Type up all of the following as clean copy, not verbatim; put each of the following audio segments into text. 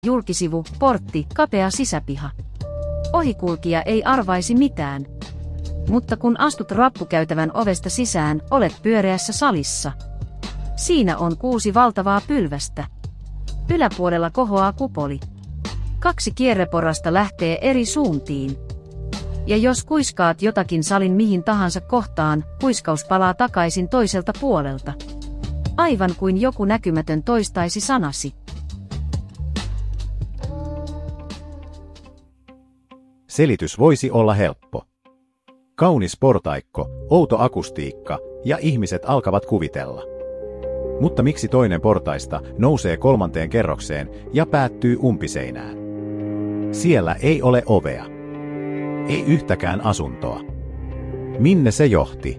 Julkisivu, portti, kapea sisäpiha. Ohikulkija ei arvaisi mitään. Mutta kun astut rappukäytävän ovesta sisään, olet pyöreässä salissa. Siinä on 6 valtavaa pylvästä. Yläpuolella kohoaa kupoli. 2 kierreporrasta lähtee eri suuntiin. Ja jos kuiskaat jotakin salin mihin tahansa kohtaan, kuiskaus palaa takaisin toiselta puolelta. Aivan kuin joku näkymätön toistaisi sanasi. Selitys voisi olla helppo. Kaunis portaikko, outo akustiikka ja ihmiset alkavat kuvitella. Mutta miksi toinen portaista nousee 3. kerrokseen ja päättyy umpiseinään? Siellä ei ole ovea. Ei yhtäkään asuntoa. Minne se johti?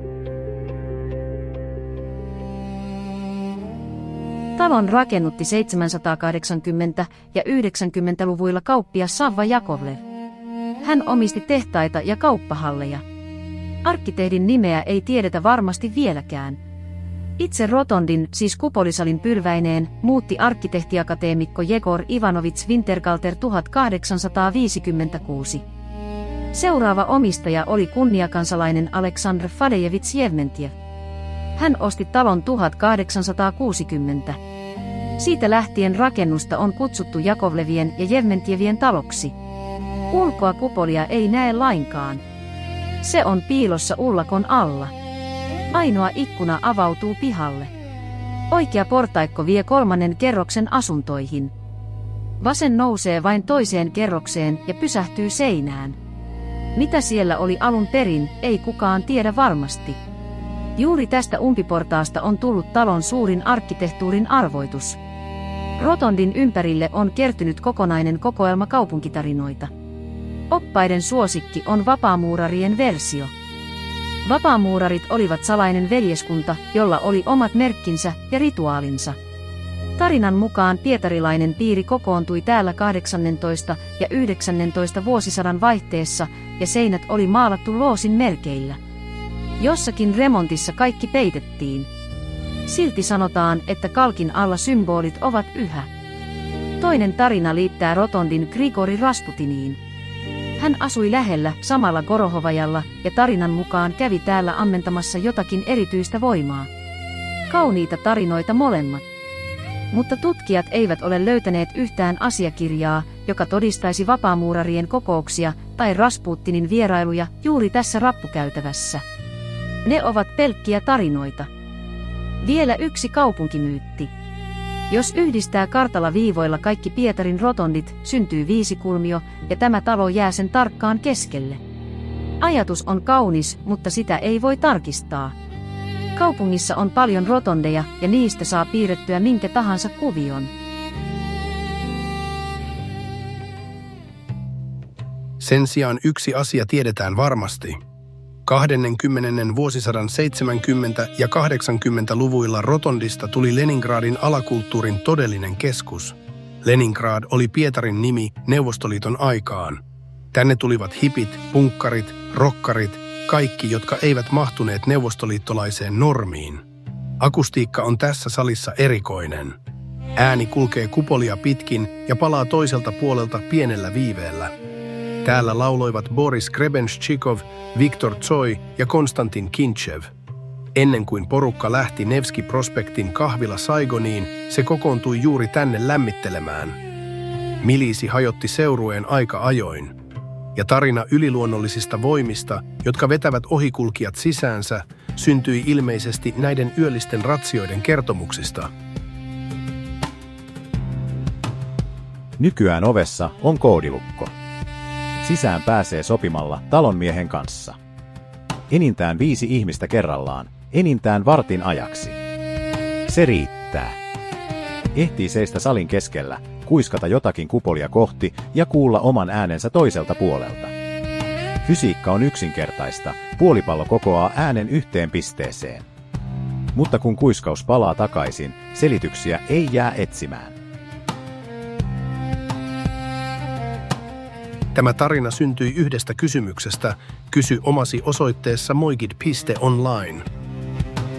Talon rakennutti 780- ja 90-luvuilla kauppias Savva Jakovlev. Hän omisti tehtaita ja kauppahalleja. Arkkitehdin nimeä ei tiedetä varmasti vieläkään. Itse rotondin, siis kupolisalin pylväineen, muutti arkkitehtiakateemikko Jegor Ivanovits Wintergalter 1856. Seuraava omistaja oli kunniakansalainen Aleksandr Fadejevits Jevmentjev. Hän osti talon 1860. Siitä lähtien rakennusta on kutsuttu Jakovlevien ja Jevmentjevien taloksi. Ulkoa kupolia ei näe lainkaan. Se on piilossa ullakon alla. Ainoa ikkuna avautuu pihalle. Oikea portaikko vie 3. kerroksen asuntoihin. Vasen nousee vain toiseen kerrokseen ja pysähtyy seinään. Mitä siellä oli alun perin, ei kukaan tiedä varmasti. Juuri tästä umpiportaasta on tullut talon suurin arkkitehtuurin arvoitus. Rotondin ympärille on kertynyt kokonainen kokoelma kaupunkitarinoita. Oppaiden suosikki on vapaamuurarien versio. Vapaamuurarit olivat salainen veljeskunta, jolla oli omat merkkinsä ja rituaalinsa. Tarinan mukaan pietarilainen piiri kokoontui täällä 18. ja 19. vuosisadan vaihteessa ja seinät oli maalattu loosin merkeillä. Jossakin remontissa kaikki peitettiin. Silti sanotaan, että kalkin alla symbolit ovat yhä. Toinen tarina liittää rotondin Grigori Rasputiniin. Hän asui lähellä, samalla Gorohovajalla, ja tarinan mukaan kävi täällä ammentamassa jotakin erityistä voimaa. Kauniita tarinoita molemmat. Mutta tutkijat eivät ole löytäneet yhtään asiakirjaa, joka todistaisi vapaamuurarien kokouksia tai Rasputinin vierailuja juuri tässä rappukäytävässä. Ne ovat pelkkiä tarinoita. Vielä yksi kaupunkimyytti. Jos yhdistää kartalla viivoilla kaikki Pietarin rotondit, syntyy 5-kulmio, ja tämä talo jää sen tarkkaan keskelle. Ajatus on kaunis, mutta sitä ei voi tarkistaa. Kaupungissa on paljon rotondeja, ja niistä saa piirrettyä minkä tahansa kuvion. Sen sijaan yksi asia tiedetään varmasti. 20. vuosisadan 70- ja 80-luvuilla Rotondista tuli Leningradin alakulttuurin todellinen keskus. Leningrad oli Pietarin nimi Neuvostoliiton aikaan. Tänne tulivat hipit, punkkarit, rokkarit, kaikki, jotka eivät mahtuneet neuvostoliittolaiseen normiin. Akustiikka on tässä salissa erikoinen. Ääni kulkee kupolia pitkin ja palaa toiselta puolelta pienellä viiveellä. Täällä lauloivat Boris Grebenščikov, Viktor Tsoi ja Konstantin Kintšev. Ennen kuin porukka lähti Nevski-prospektin kahvila Saigoniin, se kokoontui juuri tänne lämmittelemään. Milisi hajotti seurueen aika ajoin. Ja tarina yliluonnollisista voimista, jotka vetävät ohikulkijat sisäänsä, syntyi ilmeisesti näiden yöllisten ratsioiden kertomuksista. Nykyään ovessa on koodilukko. Sisään pääsee sopimalla talonmiehen kanssa. Enintään 5 ihmistä kerrallaan, enintään vartin ajaksi. Se riittää. Ehtii seistä salin keskellä, kuiskata jotakin kupolia kohti ja kuulla oman äänensä toiselta puolelta. Fysiikka on yksinkertaista, puolipallo kokoaa äänen yhteen pisteeseen. Mutta kun kuiskaus palaa takaisin, selityksiä ei jää etsimään. Tämä tarina syntyi yhdestä kysymyksestä. Kysy omasi osoitteessa moigid.online.